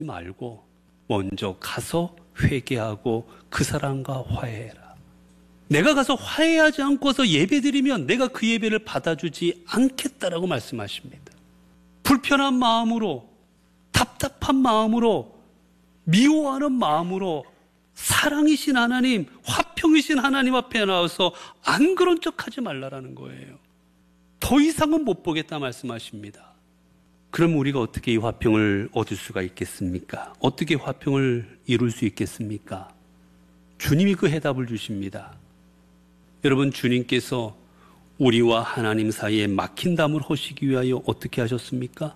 말고 먼저 가서 회개하고 그 사람과 화해해라. 내가 가서 화해하지 않고서 예배드리면 내가 그 예배를 받아주지 않겠다라고 말씀하십니다. 불편한 마음으로, 답답한 마음으로, 미워하는 마음으로 사랑이신 하나님, 화평이신 하나님 앞에 나와서 안 그런 척하지 말라라는 거예요. 더 이상은 못 보겠다 말씀하십니다. 그럼 우리가 어떻게 이 화평을 얻을 수가 있겠습니까? 어떻게 화평을 이룰 수 있겠습니까? 주님이 그 해답을 주십니다. 여러분, 주님께서 우리와 하나님 사이에 막힌 담을 허시기 위하여 어떻게 하셨습니까?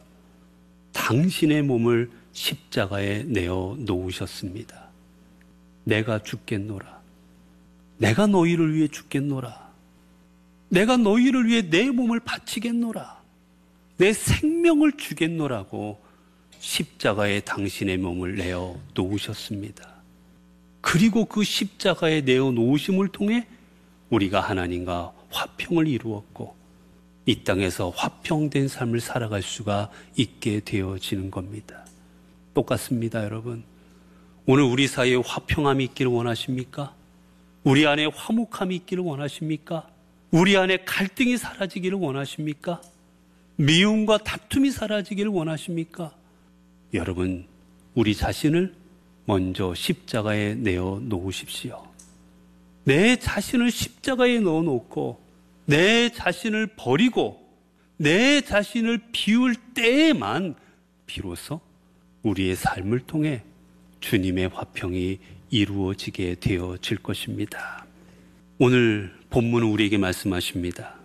당신의 몸을 십자가에 내어 놓으셨습니다. 내가 죽겠노라. 내가 너희를 위해 죽겠노라. 내가 너희를 위해 내 몸을 바치겠노라. 내 생명을 주겠노라고 십자가에 당신의 몸을 내어 놓으셨습니다. 그리고 그 십자가에 내어 놓으심을 통해 우리가 하나님과 화평을 이루었고 이 땅에서 화평된 삶을 살아갈 수가 있게 되어지는 겁니다. 똑같습니다, 여러분. 오늘 우리 사이에 화평함이 있기를 원하십니까? 우리 안에 화목함이 있기를 원하십니까? 우리 안에 갈등이 사라지기를 원하십니까? 미움과 다툼이 사라지기를 원하십니까? 여러분, 우리 자신을 먼저 십자가에 내어 놓으십시오. 내 자신을 십자가에 넣어 놓고 내 자신을 버리고 내 자신을 비울 때에만 비로소 우리의 삶을 통해 주님의 화평이 이루어지게 되어질 것입니다. 오늘 본문은 우리에게 말씀하십니다.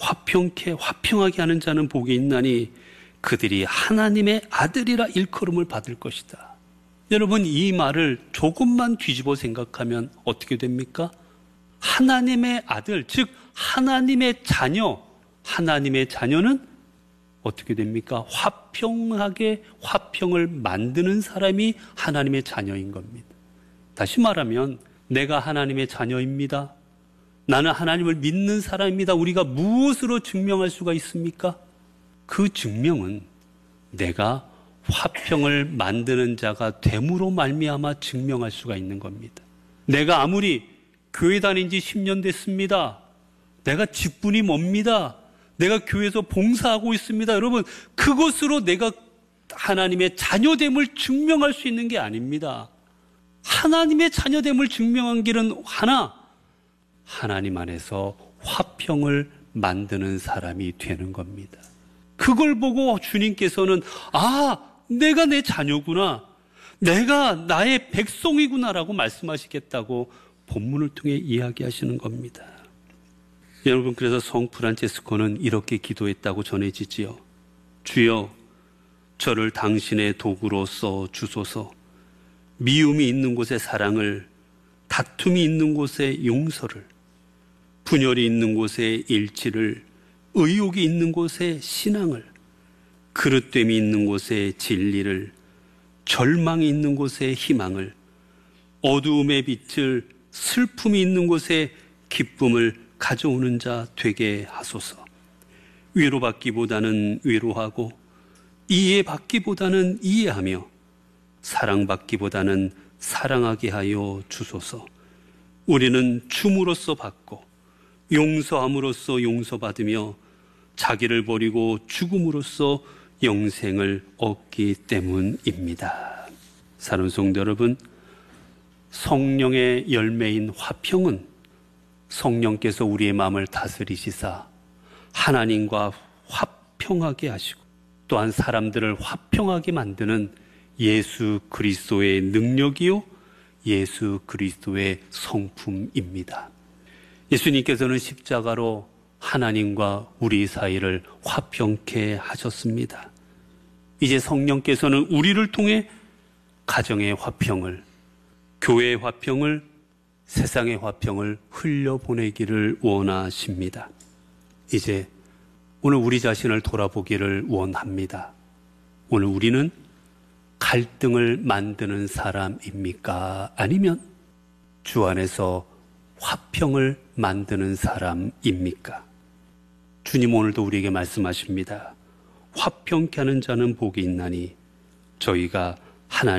화평하게 하는 자는 복이 있나니 그들이 하나님의 아들이라 일컬음을 받을 것이다. 여러분, 이 말을 조금만 뒤집어 생각하면 어떻게 됩니까? 하나님의 아들, 즉 하나님의 자녀, 하나님의 자녀는 어떻게 됩니까? 화평하게 화평을 만드는 사람이 하나님의 자녀인 겁니다. 다시 말하면 내가 하나님의 자녀입니다. 나는 하나님을 믿는 사람입니다. 우리가 무엇으로 증명할 수가 있습니까? 그 증명은 내가 화평을 만드는 자가 됨으로 말미암아 증명할 수가 있는 겁니다. 내가 아무리 교회 다닌 지 10년 됐습니다. 내가 직분이 뭡니다. 내가 교회에서 봉사하고 있습니다. 여러분, 그것으로 내가 하나님의 자녀됨을 증명할 수 있는 게 아닙니다. 하나님의 자녀됨을 증명한 길은 하나, 하나님 안에서 화평을 만드는 사람이 되는 겁니다. 그걸 보고 주님께서는 내가 내 자녀구나, 내가 나의 백성이구나라고 말씀하시겠다고 본문을 통해 이야기하시는 겁니다. 여러분, 그래서 성 프란체스코는 이렇게 기도했다고 전해지지요. 주여, 저를 당신의 도구로 써 주소서. 미움이 있는 곳에 사랑을, 다툼이 있는 곳에 용서를, 분열이 있는 곳에 일치를, 의욕이 있는 곳에 신앙을, 그릇됨이 있는 곳에 진리를, 절망이 있는 곳에 희망을, 어두움의 빛을, 슬픔이 있는 곳에 기쁨을 가져오는 자 되게 하소서. 위로받기보다는 위로하고, 이해받기보다는 이해하며, 사랑받기보다는 사랑하게 하여 주소서. 우리는 줌으로써 받고 용서함으로써 용서받으며 자기를 버리고 죽음으로써 영생을 얻기 때문입니다. 사랑하는 성도 여러분, 성령의 열매인 화평은 성령께서 우리의 마음을 다스리시사 하나님과 화평하게 하시고 또한 사람들을 화평하게 만드는 예수 그리스도의 능력이요 예수 그리스도의 성품입니다. 예수님께서는 십자가로 하나님과 우리 사이를 화평케 하셨습니다. 이제 성령께서는 우리를 통해 가정의 화평을, 교회의 화평을, 세상의 화평을 흘려보내기를 원하십니다. 이제 오늘 우리 자신을 돌아보기를 원합니다. 오늘 우리는 갈등을 만드는 사람입니까? 아니면 주 안에서 화평을 만드는 사람입니까? 주님 오늘도 우리에게 말씀하십니다. 화평케 하는 자는 복이 있나니 저희가 하나님